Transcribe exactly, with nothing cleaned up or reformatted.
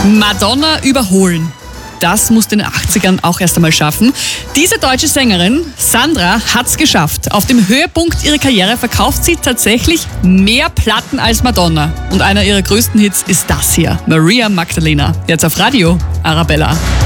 Madonna überholen. Das musste in den achtzigern auch erst einmal schaffen. Diese deutsche Sängerin, Sandra, hat's geschafft. Auf dem Höhepunkt ihrer Karriere verkauft sie tatsächlich mehr Platten als Madonna. Und einer ihrer größten Hits ist das hier, Maria Magdalena. Jetzt auf Radio Arabella.